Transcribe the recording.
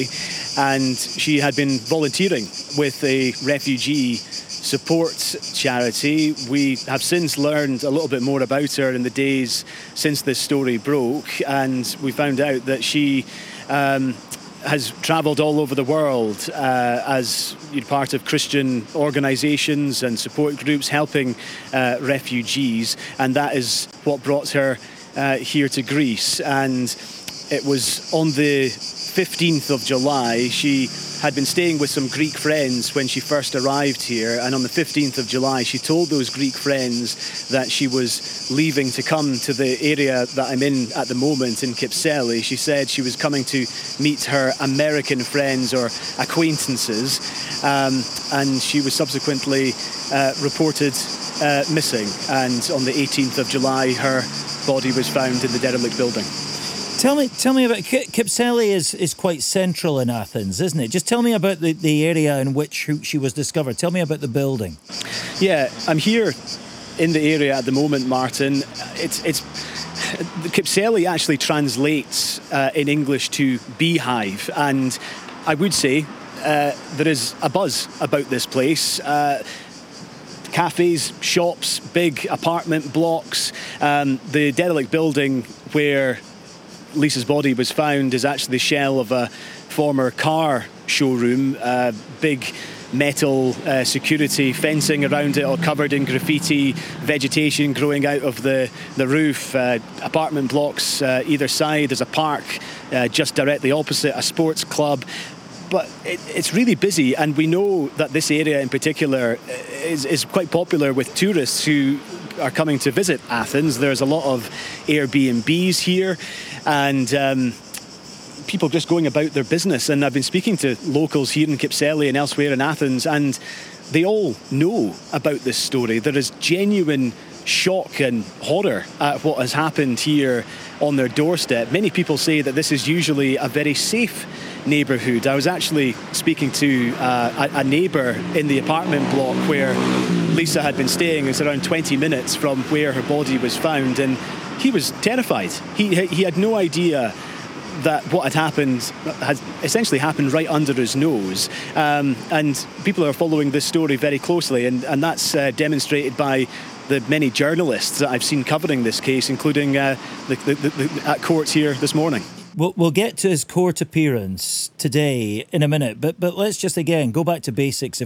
and she had been volunteering with a refugee support charity. We have since learned a little bit more about her in the days since this story broke, and we found out that she has travelled all over the world as part of Christian organisations and support groups helping refugees, and that is what brought her here to Greece. And it was on the 15th of July. She had been staying with some Greek friends when she first arrived here, and on the 15th of July she told those Greek friends that she was leaving to come to the area that I'm in at the moment in Kypseli. She said she was coming to meet her American friends or acquaintances, and she was subsequently reported missing, and on the 18th of July her body was found in the derelict building. Tell me about Kypseli is quite central in Athens, isn't it? Just tell me about the area in which she was discovered. Tell me about the building. Yeah, I'm here in the area at the moment, Martin. It's Kypseli actually translates in English to beehive, and I would say there is a buzz about this place. Cafes, shops, big apartment blocks. The derelict building where Lisa's body was found is actually the shell of a former car showroom. Big metal security fencing around it, all covered in graffiti, vegetation growing out of the roof, apartment blocks either side. There's a park just directly opposite, a sports club. But it's really busy, and we know that this area in particular is quite popular with tourists who are coming to visit Athens. There's a lot of Airbnbs here, and people just going about their business. And I've been speaking to locals here in Kypseli and elsewhere in Athens, and they all know about this story. There is genuine shock and horror at what has happened here on their doorstep. Many people say that this is usually a very safe neighbourhood. I was actually speaking to a neighbour in the apartment block where Lisa had been staying. It's around 20 minutes from where her body was found, and he was terrified. He had no idea that what had happened had essentially happened right under his nose, and people are following this story very closely, and that's demonstrated by the many journalists that I've seen covering this case, including at court here this morning. We'll get to his court appearance today in a minute, but let's just again go back to basics.